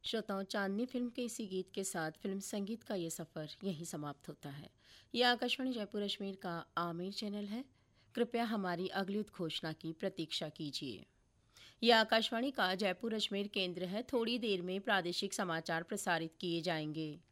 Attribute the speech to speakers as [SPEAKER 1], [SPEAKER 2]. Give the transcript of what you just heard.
[SPEAKER 1] श्रोताओं, चांदनी फिल्म के इसी गीत के साथ फिल्म संगीत का ये सफ़र यहीं समाप्त होता है। ये आकाशवाणी जयपुर अजमेर का आमिर चैनल है। कृपया हमारी अगली उद्घोषणा की प्रतीक्षा कीजिए। यह आकाशवाणी का जयपुर अजमेर केंद्र है। थोड़ी देर में प्रादेशिक समाचार प्रसारित किए जाएंगे।